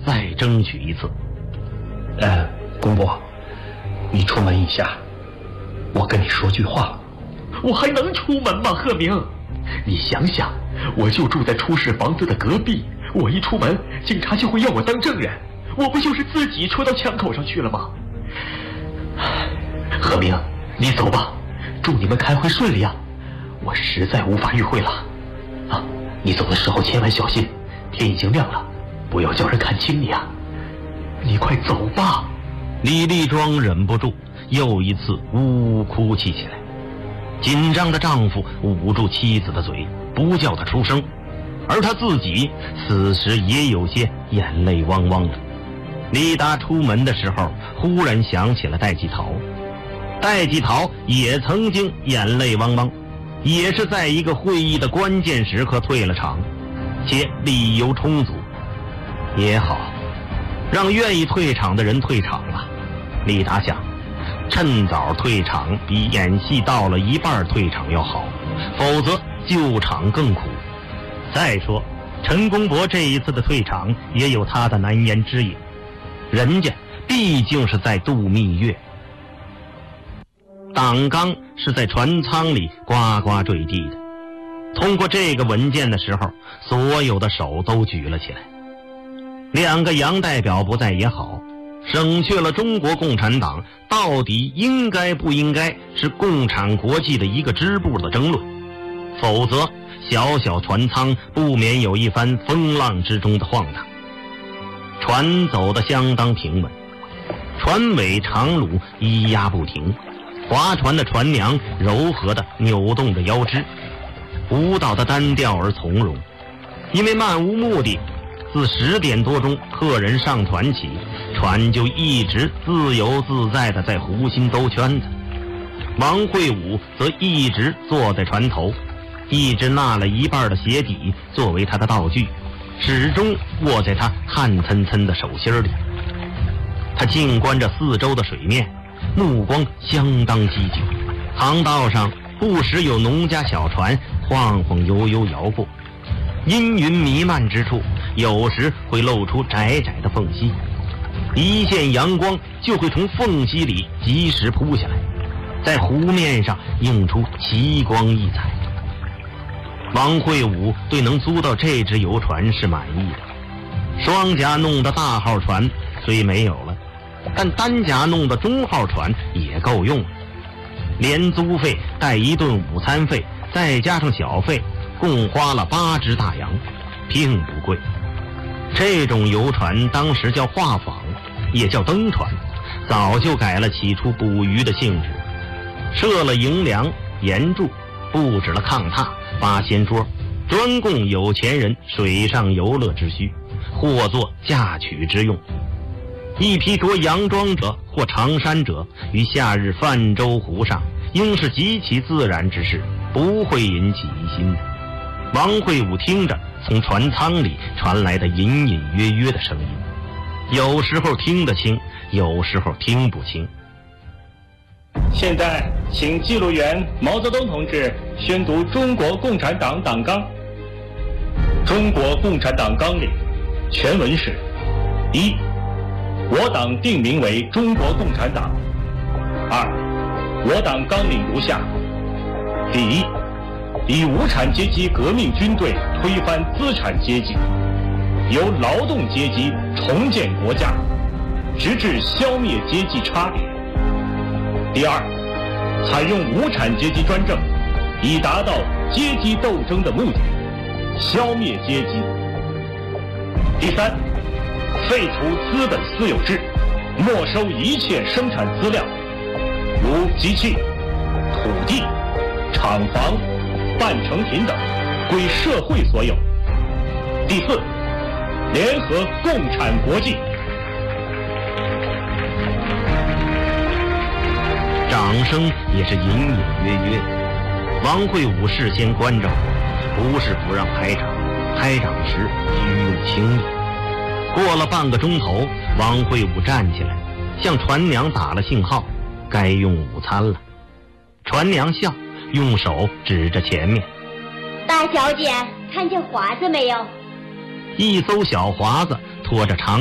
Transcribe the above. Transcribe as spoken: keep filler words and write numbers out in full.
再争取一次。 呃，公伯，你出门一下，我跟你说句话。 我还能出门吗，鹤鸣？你想想，我就住在出事房子的隔壁，我一出门，警察就会要我当证人，我不就是自己戳到枪口上去了吗？鹤鸣，你走吧，祝你们开会顺利啊！我实在无法与会了。啊，你走的时候千万小心，天已经亮了，不要叫人看清你啊！你快走吧。 李立庄忍不住又一次呜呜哭泣起来，紧张的丈夫捂住妻子的嘴，不叫她出声，而他自己此时也有些眼泪汪汪的。李达出门的时候，忽然想起了戴季陶，戴季陶也曾经眼泪汪汪，也是在一个会议的关键时刻退了场，且理由充足。也好，让愿意退场的人退场了。李达想，趁早退场比演戏到了一半退场要好，否则救场更苦。再说陈公博这一次的退场也有他的难言之隐，人家毕竟是在度蜜月。党纲是在船舱里呱呱坠地的，通过这个文件的时候，所有的手都举了起来。两个洋代表不在也好，省去了中国共产党到底应该不应该是共产国际的一个支部的争论，否则小小船舱不免有一番风浪之中的晃荡。船走得相当平稳，船尾长橹咿呀不停，划船的船娘柔和地扭动着腰肢，舞蹈的单调而从容。因为漫无目的，自十点多钟客人上船起，船就一直自由自在地在湖心兜圈子。王会武则一直坐在船头，一直纳了一半的鞋底作为他的道具，始终握在他汗涔涔的手心里。他静观着四周的水面，目光相当积极。航道上不时有农家小船晃晃悠悠摇过，阴云弥漫之处有时会露出窄窄的缝隙，一线阳光就会从缝隙里及时扑下来，在湖面上映出奇光异彩。王会武对能租到这只游船是满意的，双甲弄的大号船虽没有了，但单甲弄的中号船也够用了。连租费带一顿午餐费，再加上小费，共花了八只大洋，并不贵。这种游船当时叫画舫，也叫登船，早就改了起初捕鱼的性质，设了营梁岩柱，布置了炕榻八仙桌，专供有钱人水上游乐之需，或作嫁娶之用。一批着洋装者或长衫者于夏日泛舟湖上，应是极其自然之事，不会引起疑心的。王会武听着从船舱里传来的隐隐约约的声音，有时候听得清，有时候听不清。 现在请记录员毛泽东同志宣读中国共产党党纲。中国共产党纲领全文是：一，我党定名为中国共产党。二，我党纲领如下：第一，以无产阶级革命军队推翻资产阶级，由劳动阶级重建国家，直至消灭阶级差别。第二，采用无产阶级专政，以达到阶级斗争的目的，消灭阶级。第三，废除资本私有制，没收一切生产资料，如机器、土地、厂房、半成品等，归社会所有。第四，联合共产国际。 掌声也是隐隐约约。王会武事先关照，不是不让拍掌，拍掌时需用轻力。过了半个钟头，王会武站起来，向船娘打了信号，该用午餐了。船娘笑，用手指着前面：“ 大小姐，看见华子没有？” 一艘小华子拖着长